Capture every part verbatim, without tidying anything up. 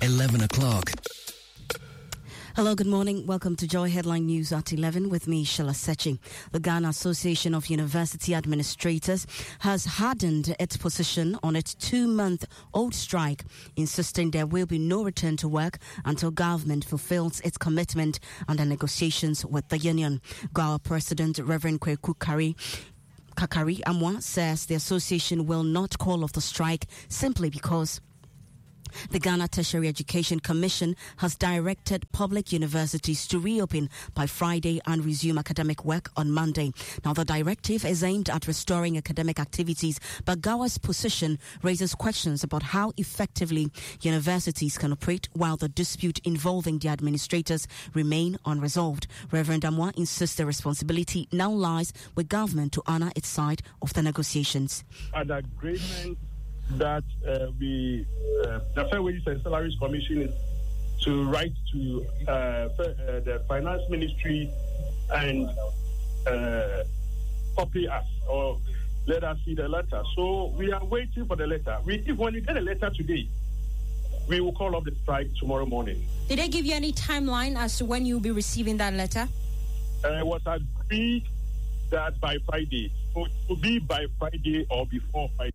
eleven o'clock. Hello, good morning. Welcome to Joy Headline News at eleven with me, Sheila Sechi. The Ghana Association of University Administrators has hardened its position on its two-month-old strike, insisting there will be no return to work until government fulfills its commitment under negotiations with the union. G A W President Reverend Kweku Kari Kakari Amwa says the association will not call off the strike simply because the Ghana Tertiary Education Commission has directed public universities to reopen by Friday and resume academic work on Monday. Now, the directive is aimed at restoring academic activities, but G A W's position raises questions about how effectively universities can operate while the dispute involving the administrators remain unresolved. Reverend Amwa insists the responsibility now lies with government to honor its side of the negotiations. An agreement that uh, we, uh, the Fair Wages and Salaries Commission is to write to uh, uh, the Finance Ministry and uh, copy us or let us see the letter. So we are waiting for the letter. We, if when we get a letter today, we will call off the strike tomorrow morning. Did they give you any timeline as to when you'll be receiving that letter? Uh, it was agreed that by Friday. So it will be by Friday or before Friday.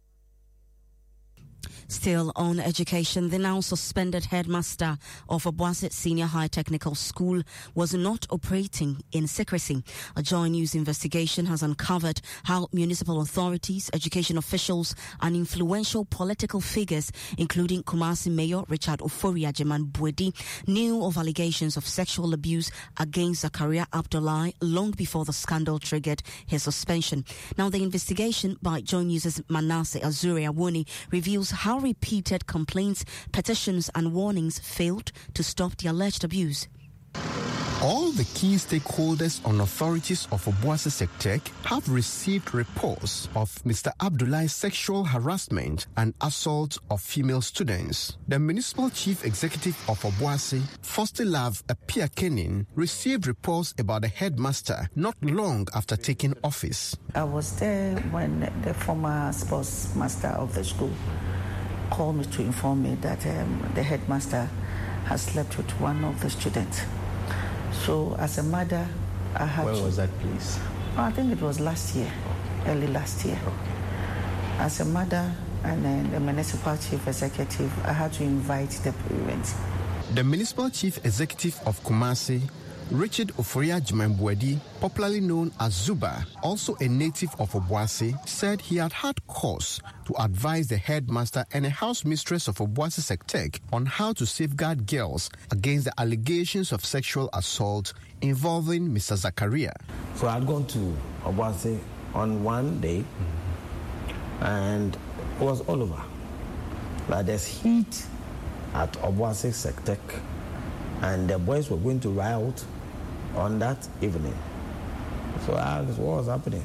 Still on education, the now suspended headmaster of Obuasi Senior High Technical School was not operating in secrecy. A Joy News investigation has uncovered how municipal authorities, education officials, and influential political figures, including Kumasi Mayor Richard Ofori Agyemang-Boadi, knew of allegations of sexual abuse against Zakaria Abdullahi long before the scandal triggered his suspension. Now, the investigation by Joy News' Manasseh Azure Awoni reveals how repeated complaints, petitions and warnings failed to stop the alleged abuse. All the key stakeholders and authorities of Obuasi Sectec have received reports of Mister Abdullahi's sexual harassment and assault of female students. The Municipal Chief Executive of Obuasi, Fostilav Apiakenin, received reports about the headmaster not long after taking office. I was there when the former sports master of the school called me to inform me that um, the headmaster has slept with one of the students. So as a mother, I had Where to... was that, please? I think it was last year, early last year. Okay. As a mother and then the municipal chief executive, I had to invite the parents. The Municipal Chief Executive of Kumasi, Richard Ofori Agyemang-Boadi, popularly known as Zuba, also a native of Obuasi, said he had had cause to advise the headmaster and a house mistress of Obuasi Sectec on how to safeguard girls against the allegations of sexual assault involving Mister Zakaria. So I'd gone to Obuasi on one day, and it was all over. Like there's heat at Obuasi Sectec, and the boys were going to riot on that evening. So I asked what was happening.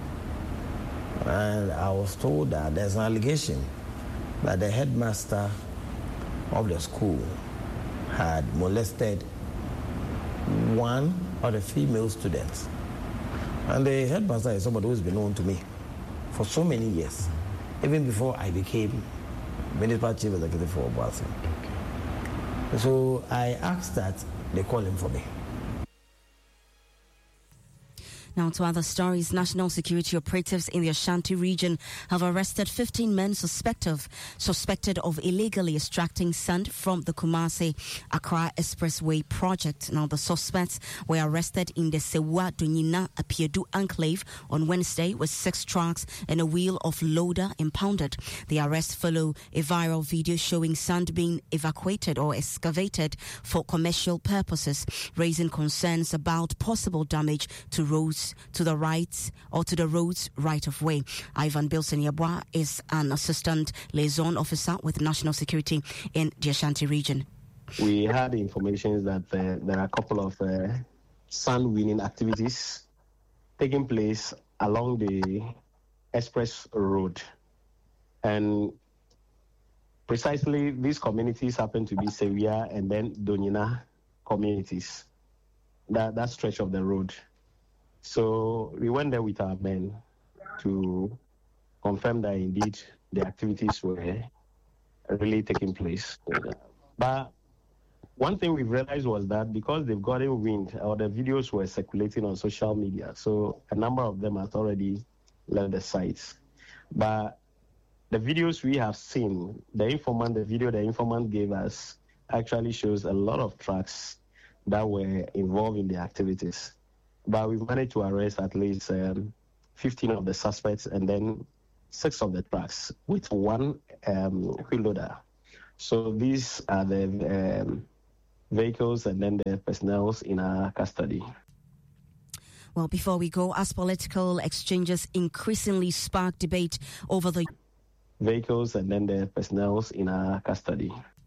And I was told that there's an allegation that the headmaster of the school had molested one of the female students. And the headmaster is somebody who's been known to me for so many years, even before I became municipal chief executive for Obuasi. So I asked that they call him for me. Now to other stories. National security operatives in the Ashanti region have arrested fifteen men suspect of, suspected of illegally extracting sand from the Kumasi-Accra Expressway project. Now the suspects were arrested in the Sewa Dunyina Apiedu enclave on Wednesday with six trucks and a wheel of loader impounded. The arrest followed a viral video showing sand being evacuated or excavated for commercial purposes, raising concerns about possible damage to roads to the right or to the roads right of way. Ivan Bilson Yabwa is an assistant liaison officer with national security in the Ashanti region. We had information that uh, there are a couple of uh, sand winning activities taking place along the express road, and precisely these communities happen to be Sevilla and then Donyina communities, that, that stretch of the road. So we went there with our men to confirm that indeed the activities were really taking place. But one thing we've realized was that because they've gotten wind, or the videos were circulating on social media, so a number of them have already left the sites. But the videos we have seen, the informant, the video the informant gave us actually shows a lot of trucks that were involved in the activities. But we've managed to arrest at least um, fifteen of the suspects and then six of the trucks with one um, wheel loader. So these are the um, vehicles and then the personnel in our custody. Well, before we go, as political exchanges increasingly spark debate over the vehicles and then the personnel in our custody.